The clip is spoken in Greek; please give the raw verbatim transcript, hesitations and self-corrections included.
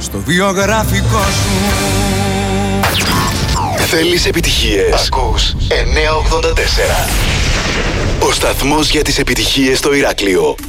στο βιογραφικό σου. Θέλεις επιτυχίες? Ακούς εννιακόσια ογδόντα τέσσερα. Ο σταθμός για τις επιτυχίες στο Ηράκλειο.